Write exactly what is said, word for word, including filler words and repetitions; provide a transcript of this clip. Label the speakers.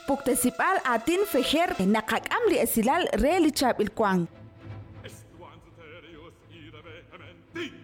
Speaker 1: puktesipal atin fejer nakak'amli esilal re li chab il kwang.
Speaker 2: Estuan soterios ira vehementi.